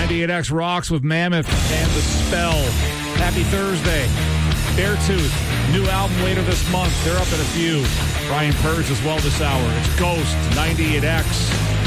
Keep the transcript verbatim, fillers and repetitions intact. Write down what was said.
ninety-eight X rocks with Mammoth and The Spell. Happy Thursday. Beartooth, new album later this month. They're up in a few. Brian Purge as well this hour. It's Ghost, ninety-eight X.